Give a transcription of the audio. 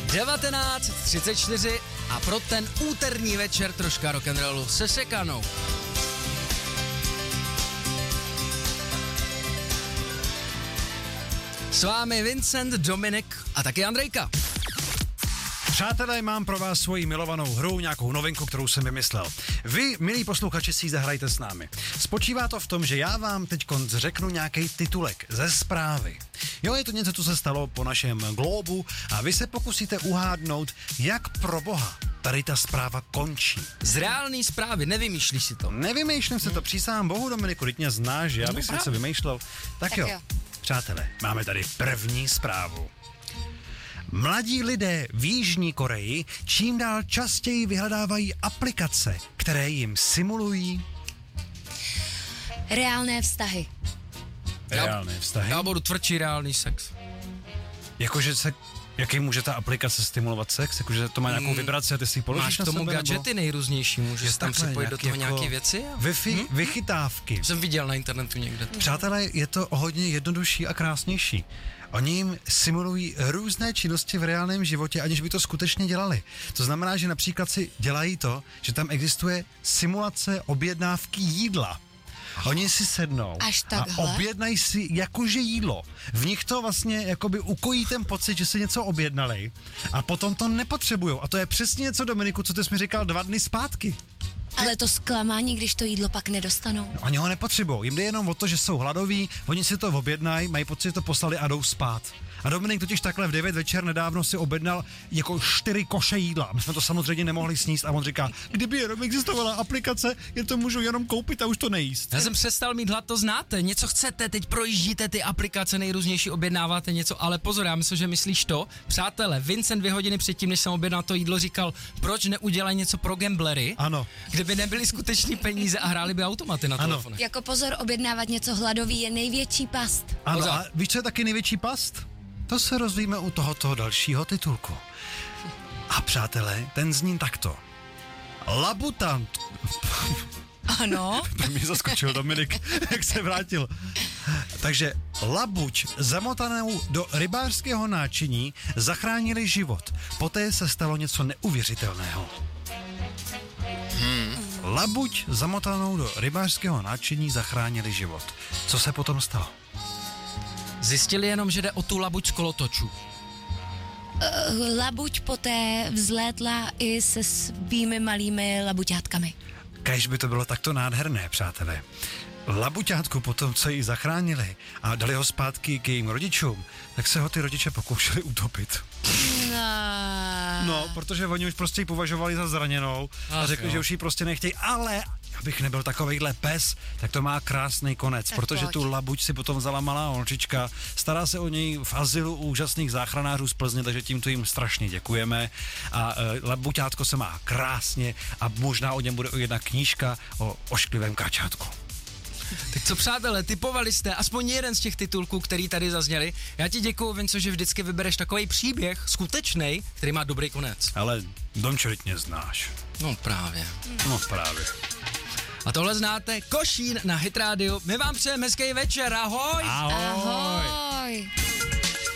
19:34 a pro ten úterní večer troška rock'n'rollu se Sekanou. S vámi Vincent, Dominik a taky Andrejka. Přátelé, mám pro vás svoji milovanou hru, nějakou novinku, kterou jsem vymyslel. Vy, milí posluchači, si ji zahrajte s námi. Spočívá to v tom, že já vám teď řeknu nějaký titulek ze zprávy. Jo, je to něco, co se stalo po našem globu a vy se pokusíte uhádnout, jak pro boha tady ta zpráva končí. Z reálný zprávy, nevymýšlíš si to? Nevymýšlím si to, přísahám bohu, Dominiku, teď mě znáš, já bych si něco vymýšlel. Tak jo, přátelé, máme tady první zprávu. Mladí lidé v Jižní Koreji čím dál častěji vyhledávají aplikace, které jim simulují reálné vztahy. Reálné vztahy? Já budu tvrdší reálný sex. Jakože jaký může ta aplikace stimulovat sex? Jakože to má nějakou vibraci a ty si ji položíš máš na tomu sebe? gadgety nejrůznější, můžeš tam připojit do toho nějaké věci? Wi-Fi, vychytávky. Jsem viděl na internetu někde. Přátelé, je to hodně jednodušší a krásnější. Oni jim simulují různé činnosti v reálném životě, aniž by to skutečně dělali. To znamená, že například si dělají to, že tam existuje simulace objednávky jídla. Oni si sednou a objednají si jakože jídlo. V nich to vlastně jakoby ukojí ten pocit, že si něco objednali a potom to nepotřebujou. A to je přesně něco, Dominiku, co ty jsi mi říkal 2 dny zpátky. Ale to zklamání, když to jídlo pak nedostanou. Oni ho nepotřebují, jim jde jenom o to, že jsou hladoví, oni si to objednají, mají pocit, že to poslali a jdou spát. A Dominik totiž takhle v 9 večer nedávno si objednal jako 4 koše jídla. My jsme to samozřejmě nemohli sníst a on říká, kdyby jenom existovala aplikace, je to můžu jenom koupit a už to nejíst. Já jsem přestal mít hlad, to znáte, něco chcete, teď projíždíte ty aplikace nejrůznější, objednáváte něco, ale pozor, já myslím, že myslíš to. Přátelé, Vincent 2 hodiny předtím, než jsem objednal to jídlo, říkal, proč neudělají něco pro gamblery, ano, kde by nebyly skutečný peníze a hráli by automaty na telefonech. Jako pozor, objednávat něco hladový je největší past. Ano, a víš, co je taky největší past? To se rozvíme u tohoto dalšího titulku. A přátelé, ten zní takto. Labutant. Ano. To mi zaskočil Dominik, jak se vrátil. Takže labuť zamotanou do rybářského náčiní zachránili život. Poté se stalo něco neuvěřitelného. Labuť zamotanou do rybářského náčiní zachránili život. Co se potom stalo? Zjistili jenom, že jde o tu labuť z kolotočů. Labuť poté vzlétla i se svými malými labuťátkami. Kéž by to bylo takto nádherné, přátelé. Labuťátku potom, co ji zachránili a dali ho zpátky k jejím rodičům, tak se ho ty rodiče pokoušeli utopit. No, protože oni už prostě ji považovali za zraněnou a řekli, že už ji prostě nechtějí, ale abych nebyl takovejhle pes, tak to má krásný konec, tak protože tu labuť si potom vzala malá holčička, stará se o něj v azylu úžasných záchranářů z Plzně, takže tímto jim strašně děkujeme a labuťátko se má krásně a možná o něm bude jedna knížka o ošklivém kačátku. Tak co, přátelé, typovali jste aspoň jeden z těch titulků, který tady zazněli. Já ti děkuju, Vinco, že vždycky vybereš takový příběh, skutečnej, který má dobrý konec. Ale Domčo, teď mě znáš. No právě. No právě. A tohle znáte, Košín na Hit Radio. My vám přejeme hezký večer, ahoj! Ahoj! Ahoj!